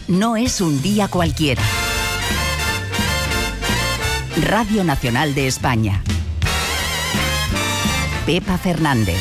no es un día cualquiera. Radio Nacional de España. Pepa Fernández.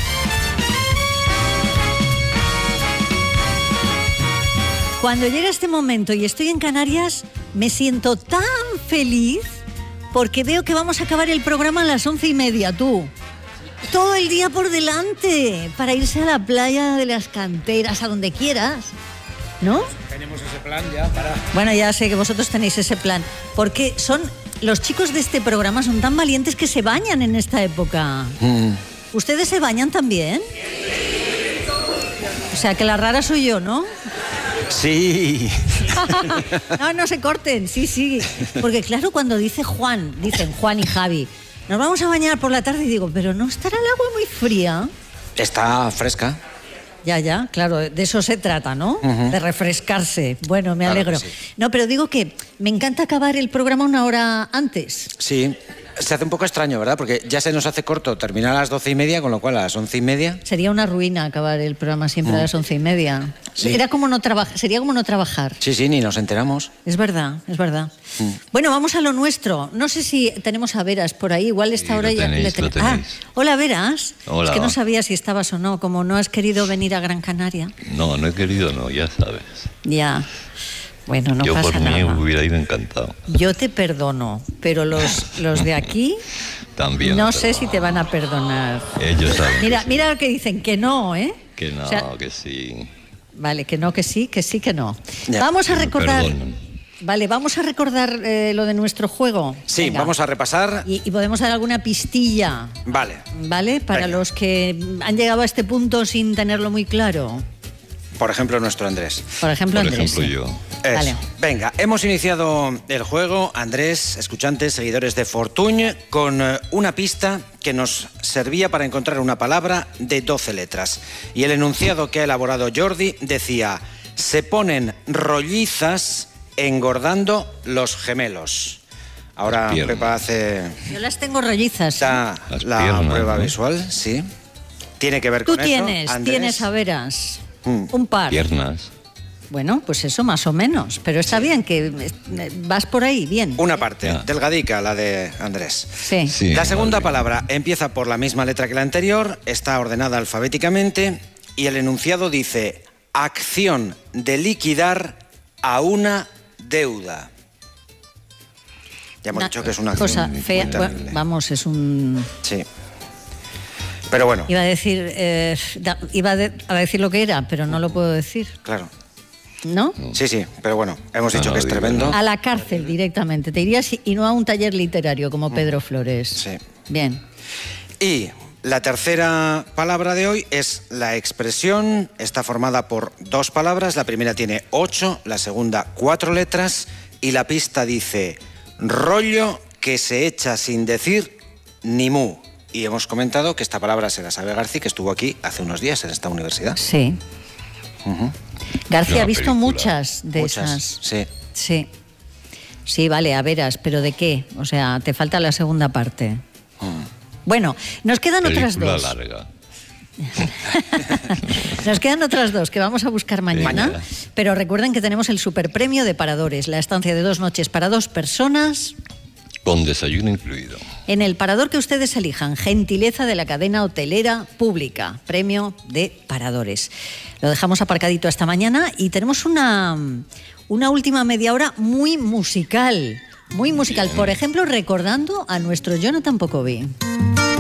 Cuando llega este momento y estoy en Canarias, me siento tan feliz porque veo que vamos a acabar el programa a las 11:30, tú. Todo el día por delante para irse a la playa de las Canteras, a donde quieras, ¿no? Tenemos ese plan ya para... Bueno, ya sé que vosotros tenéis ese plan, porque los chicos de este programa son tan valientes que se bañan en esta época. ¿Ustedes se bañan también? O sea, que la rara soy yo, ¿no? Sí. No se corten, sí. Porque claro, cuando dicen Juan y Javi, nos vamos a bañar por la tarde y digo, pero ¿no estará el agua muy fría? Está fresca. Ya, claro, de eso se trata, ¿no? Uh-huh. De refrescarse. Bueno, me alegro. Claro que sí. No, pero digo que me encanta acabar el programa una hora antes. Sí, se hace un poco extraño, ¿verdad? Porque ya se nos hace corto terminar a las 12:30, con lo cual a las 11:30... Sería una ruina acabar el programa siempre a las 11:30. Sí. Sería como no trabajar. Sí, ni nos enteramos. Es verdad. Bueno, vamos a lo nuestro. No sé si tenemos a Veras por ahí, igual esta hora ya le tenemos. Ah, hola Veras. Hola. Es que no sabía si estabas o no, como no has querido venir a Gran Canaria. No he querido, ya sabes. Ya. Bueno, no yo pasa nada. Yo por mí hubiera ido encantado. Yo te perdono, pero los de aquí también. No sé si te van a perdonar. Ellos saben. Mira lo que dicen, que no, ¿eh? Que no, o sea, que sí. Vale, que no, que sí, que no. Ya. Vamos a recordar... Perdonen. Vale, vamos a recordar lo de nuestro juego. Sí, venga. Vamos a repasar. Y podemos dar alguna pistilla. Vale. Para venga. Los que han llegado a este punto sin tenerlo muy claro. Por ejemplo, nuestro Andrés. Por ejemplo, sí. yo. Vale. Venga, hemos iniciado el juego, Andrés, escuchantes, seguidores de Fortuny, con una pista que nos servía para encontrar una palabra de 12 letras. Y el enunciado que ha elaborado Jordi decía: se ponen rollizas engordando los gemelos. Ahora Pepa hace... Yo las tengo rollizas. La piernas, prueba, ¿no? Visual, sí. Tiene que ver con eso. Tú tienes a Veras. Un par. Piernas. Bueno, pues eso más o menos. Pero está bien que vas por ahí, bien. Una parte, delgadica, la de Andrés. Sí. La segunda palabra empieza por la misma letra que la anterior, está ordenada alfabéticamente y el enunciado dice: acción de liquidar a una deuda. Ya hemos dicho que es una acción cosa fea. terrible. Vamos, es un... Sí. Pero bueno. Iba a decir lo que era, pero no lo puedo decir. Claro. ¿No? Sí, pero bueno, hemos dicho que es tremendo. A la cárcel directamente, te irías, y no a un taller literario como Pedro Flores. Sí. Bien. Y la tercera palabra de hoy es la expresión. Está formada por 2 palabras. La primera tiene 8, la segunda 4 letras. Y la pista dice: rollo que se echa sin decir ni mu. Y hemos comentado que esta palabra se la sabe García, que estuvo aquí hace unos días en esta universidad. Sí. Uh-huh. García ha visto muchas de esas. Sí. Sí, vale, a Veras, pero ¿de qué? O sea, te falta la segunda parte. Bueno, nos quedan otras 2. Larga. Nos quedan otras 2 que vamos a buscar mañana. Pero recuerden que tenemos el superpremio de Paradores, la estancia de 2 noches para 2 personas. Con desayuno incluido. En el parador que ustedes elijan, gentileza de la cadena hotelera pública, premio de Paradores. Lo dejamos aparcadito hasta mañana y tenemos una última media hora muy musical. Por ejemplo, recordando a nuestro Jonathan Pocoví.